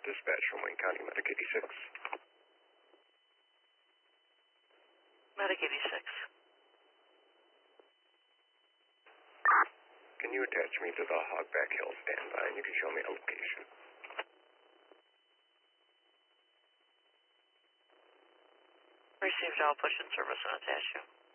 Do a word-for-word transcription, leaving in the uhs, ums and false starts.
dispatch from Wayne County, Medic eighty-six. Medic eighty-six. Can you attach me to the Hogback Hill standby and you can show me a location? Received all push in service and attach you.